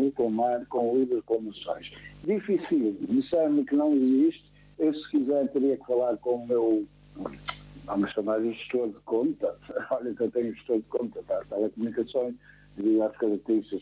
sul, com mar, com livros, com noções. Difícil, disseram-me que não existe. Eu, se quiser, teria que falar com o meu, vamos chamar de gestor de conta. Olha que eu tenho gestor de conta, tá? Telecomunicações, devido às características